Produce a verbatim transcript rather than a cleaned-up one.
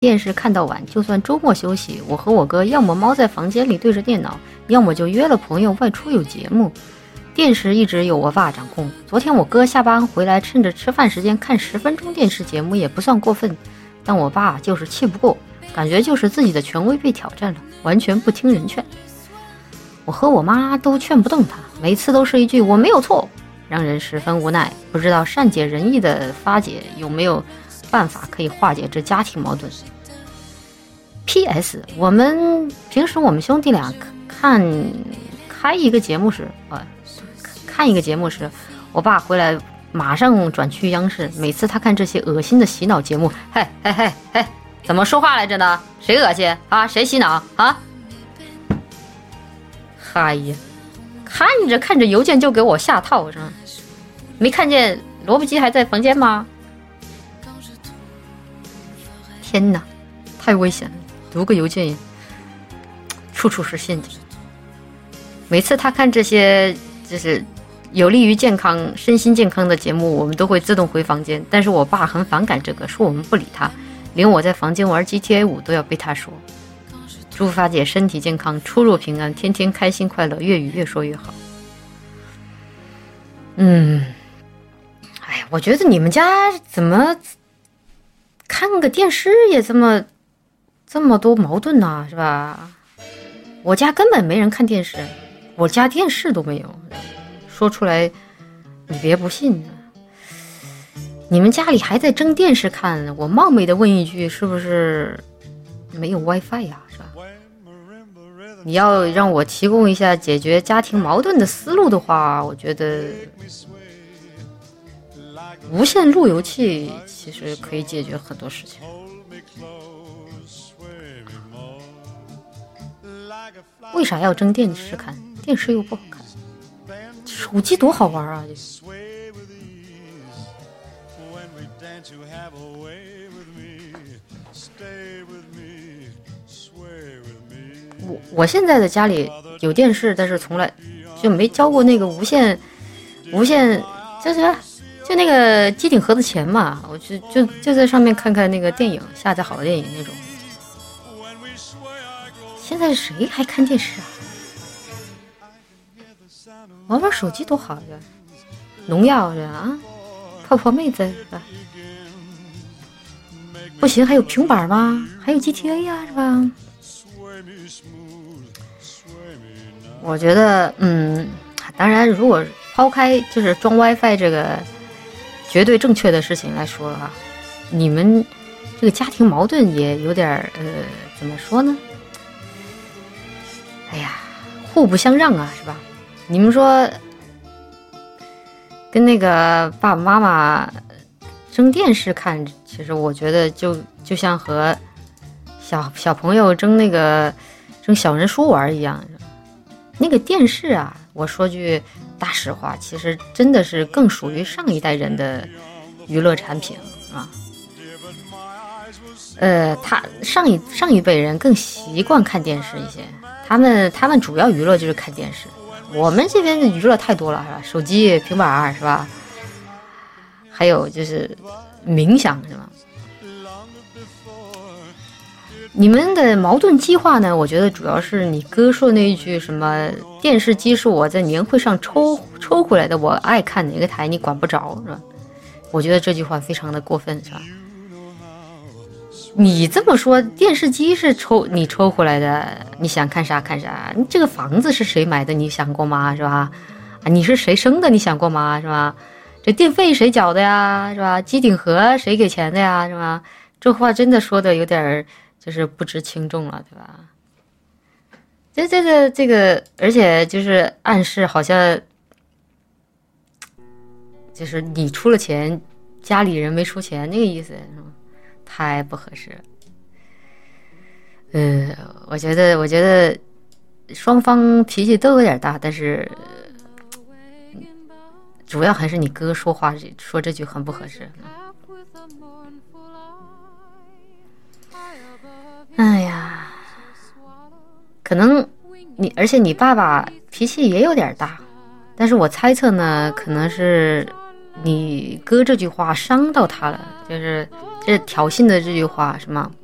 电视看到晚，就算周末休息，我和我哥要么猫在房间里对着电脑，要么就约了朋友外出有节目。电视一直由我爸掌控。昨天我哥下班回来，趁着吃饭时间看十分钟电视节目也不算过分，但我爸就是气不过，感觉就是自己的权威被挑战了，完全不听人劝。我和我妈都劝不动他，每次都是一句我没有错，让人十分无奈。不知道善解人意的发姐有没有办法可以化解这家庭矛盾。 P S 我们平时我们兄弟俩看开一个节目时呃，看一个节目时，我爸回来马上转去央视，每次他看这些恶心的洗脑节目，嘿嘿嘿嘿，怎么说话来着呢？谁恶心啊？谁洗脑啊？嗨呀，看着看着邮件就给我下套上，没看见萝卜鸡还在房间吗？天哪，太危险了！读个邮件，处处是陷阱。每次他看这些就是有利于健康、身心健康的节目，我们都会自动回房间。但是我爸很反感这个，说我们不理他，连我在房间玩 G T A 五都要被他说。祝发姐身体健康，出入平安，天天开心快乐，粤语越说越好。嗯，哎，我觉得你们家怎么看个电视也这么这么多矛盾呢？是吧？我家根本没人看电视，我家电视都没有。说出来你别不信，你们家里还在争电视看，我冒昧的问一句，是不是没有 WiFi 呀？是吧？你要让我提供一下解决家庭矛盾的思路的话，我觉得无线路由器其实可以解决很多事情。为啥要争电视看？电视又不好看，手机多好玩啊！我我现在的家里有电视，但是从来就没交过那个无线无线就是就那个机顶盒的钱嘛，我就就就在上面看看那个电影，下载好的电影那种。现在谁还看电视啊？玩玩手机多好呀，农药是啊，泡泡妹子是吧？不行，还有平板吗？还有 G T A 呀，是吧？我觉得，嗯，当然，如果抛开就是装 WiFi 这个绝对正确的事情来说啊，你们这个家庭矛盾也有点呃，怎么说呢？哎呀，互不相让啊，是吧？你们说跟那个爸爸妈妈争电视看，其实我觉得就就像和小小朋友争那个争小人书玩一样。那个电视啊，我说句大实话，其实真的是更属于上一代人的娱乐产品啊。呃，他上一上一辈人更习惯看电视一些，他们他们主要娱乐就是看电视。我们这边的娱乐太多了，是吧？手机、平板是吧？还有就是冥想，是吧？你们的矛盾激化呢？我觉得主要是你哥说那一句什么“电视机是我在年会上抽抽回来的，我爱看哪个台你管不着”，是吧？我觉得这句话非常的过分，是吧？你这么说，电视机是抽你抽回来的，你想看啥看啥。你这个房子是谁买的？你想过吗？是吧？啊，你是谁生的？你想过吗？是吧？这电费谁缴的呀？是吧？机顶盒谁给钱的呀？是吧？这话真的说的有点就是不知轻重了，对吧？这这个这个，而且就是暗示好像就是你出了钱，家里人没出钱那个意思，是吧？太不合适。呃，我觉得，我觉得双方脾气都有点大，但是主要还是你哥说话说这句很不合适。哎呀，可能你，而且你爸爸脾气也有点大，但是我猜测呢，可能是你哥这句话伤到他了，就是这挑衅的这句话什么